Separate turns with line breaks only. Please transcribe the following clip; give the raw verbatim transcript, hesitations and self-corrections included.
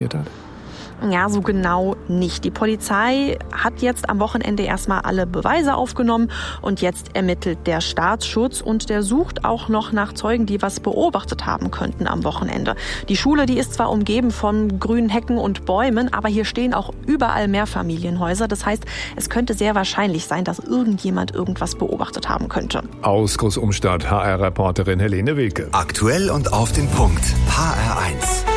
passiert hat?
Ja, so genau nicht. Die Polizei hat jetzt am Wochenende erstmal alle Beweise aufgenommen und jetzt ermittelt der Staatsschutz und der sucht auch noch nach Zeugen, die was beobachtet haben könnten am Wochenende. Die Schule, die ist zwar umgeben von grünen Hecken und Bäumen, aber hier stehen auch überall Mehrfamilienhäuser. Das heißt, es könnte sehr wahrscheinlich sein, dass irgendjemand irgendwas beobachtet haben könnte.
Aus Großumstadt H R-Reporterin Helene Wilke.
Aktuell und auf den Punkt. H R eins.